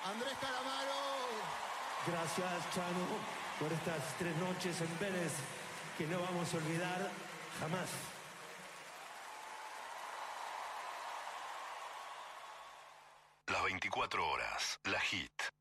Andrés Calamaro. Gracias, Chano, por estas 3 noches en Vélez que no vamos a olvidar jamás. Las 24 horas, la hit.